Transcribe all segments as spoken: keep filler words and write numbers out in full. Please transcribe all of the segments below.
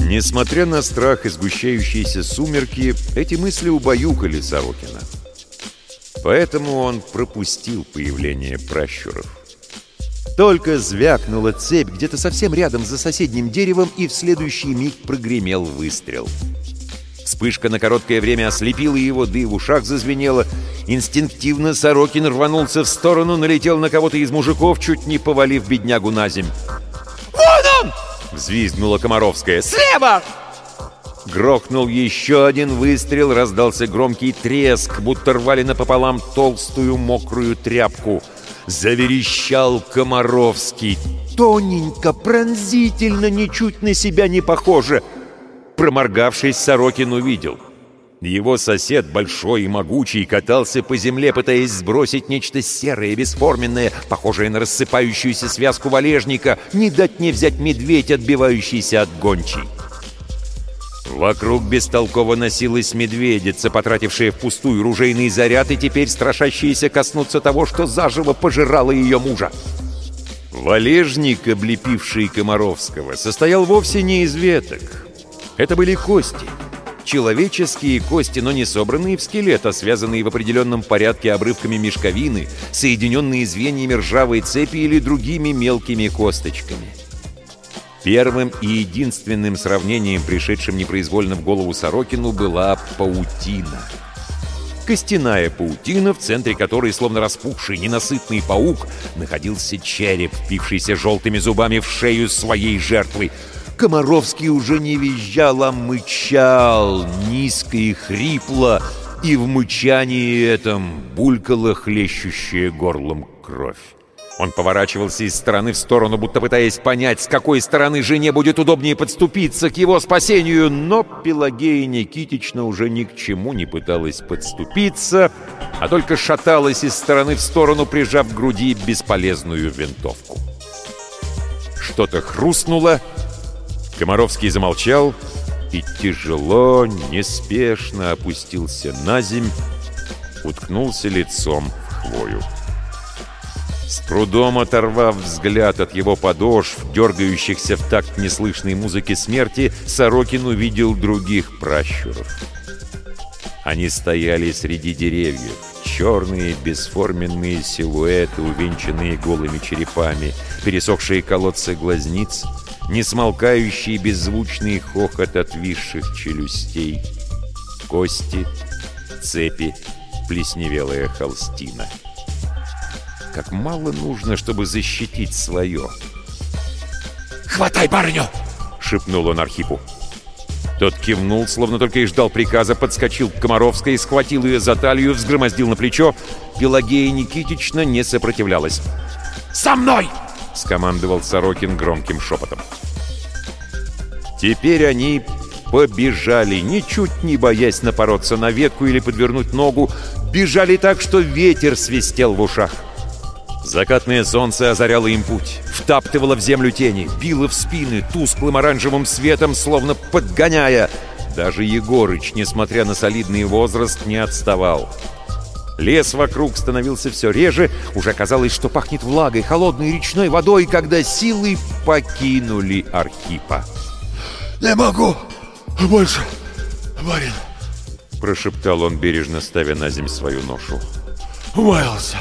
Несмотря на страх и сгущающиеся сумерки, эти мысли убаюкали Сорокина. Поэтому он пропустил появление пращуров. Только звякнула цепь где-то совсем рядом за соседним деревом, и в следующий миг прогремел выстрел. Вспышка на короткое время ослепила его, да и в ушах зазвенело. Инстинктивно Сорокин рванулся в сторону, налетел на кого-то из мужиков, чуть не повалив беднягу на земь. «Вон он!» — взвизгнула Комаровская. «Слева!» Грохнул еще один выстрел, раздался громкий треск, будто рвали напополам толстую мокрую тряпку. Заверещал Комаровский. Тоненько, пронзительно, ничуть на себя не похоже. Проморгавшись, Сорокин увидел. Его сосед, большой и могучий, катался по земле, пытаясь сбросить нечто серое, бесформенное, похожее на рассыпающуюся связку валежника, не дать не взять медведь, отбивающийся от гончей. Вокруг бестолково носилась медведица, потратившая впустую ружейный заряд и теперь страшащаяся коснуться того, что заживо пожирало ее мужа. Валежник, облепивший Комаровского, состоял вовсе не из веток. Это были кости. Человеческие кости, но не собранные в скелет, а связанные в определенном порядке обрывками мешковины, соединенные звеньями ржавой цепи или другими мелкими косточками. Первым и единственным сравнением, пришедшим непроизвольно в голову Сорокину, была паутина. Костяная паутина, в центре которой, словно распухший ненасытный паук, находился череп, впившийся желтыми зубами в шею своей жертвы. Комаровский уже не визжал, а мычал, низко и хрипло, и в мычании этом булькала хлещущая горлом кровь. Он поворачивался из стороны в сторону, будто пытаясь понять, с какой стороны жене будет удобнее подступиться к его спасению, но Пелагея Никитична уже ни к чему не пыталась подступиться, а только шаталась из стороны в сторону, прижав к груди бесполезную винтовку. Что-то хрустнуло, Комаровский замолчал и тяжело, неспешно опустился на земь, уткнулся лицом в хвою. С трудом оторвав взгляд от его подошв, дергающихся в такт неслышной музыки смерти, Сорокин увидел других пращуров. Они стояли среди деревьев, черные бесформенные силуэты, увенчанные голыми черепами, пересохшие колодцы глазниц, несмолкающий беззвучный хохот отвисших челюстей, кости, цепи, плесневелая холстина. Как мало нужно, чтобы защитить свое. «Хватай барыню!» — шепнул он Архипу. Тот кивнул, словно только и ждал приказа, подскочил к Комаровской, схватил ее за талию, взгромоздил на плечо. Пелагея Никитична не сопротивлялась. «За мной!» — скомандовал Сорокин громким шепотом. Теперь они побежали, ничуть не боясь напороться на ветку или подвернуть ногу. Бежали так, что ветер свистел в ушах. Закатное солнце озаряло им путь, втаптывало в землю тени, било в спины тусклым оранжевым светом, словно подгоняя. Даже Егорыч, несмотря на солидный возраст, не отставал. Лес вокруг становился все реже, уже казалось, что пахнет влагой, холодной речной водой, когда силы покинули Архипа. «Не могу больше, барин!» — прошептал он, бережно ставя на земь свою ношу. «Умаялся!»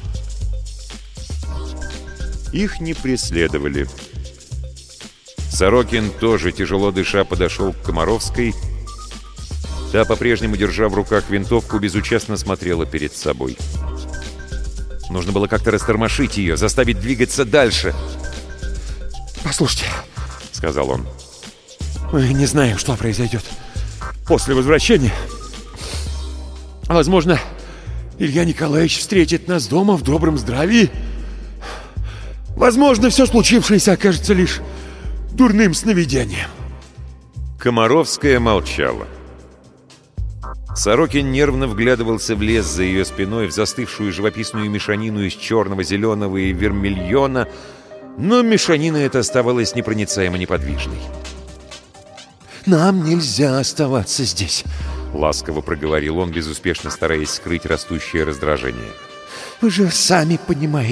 Их не преследовали. Сорокин тоже, тяжело дыша, подошел к Комаровской. Та, по-прежнему держа в руках винтовку, безучастно смотрела перед собой. Нужно было как-то растормошить ее, заставить двигаться дальше. «Послушайте», — сказал он, — «мы не знаем, что произойдет после возвращения. Возможно, Илья Николаевич встретит нас дома в добром здравии. Возможно, все случившееся окажется лишь дурным сновидением». Комаровская молчала. Сорокин нервно вглядывался в лес за ее спиной, в застывшую живописную мешанину из черного, зеленого и вермильона, но мешанина эта оставалась непроницаемо неподвижной. «Нам нельзя оставаться здесь», — ласково проговорил он, безуспешно стараясь скрыть растущее раздражение. «Вы же сами понимаете,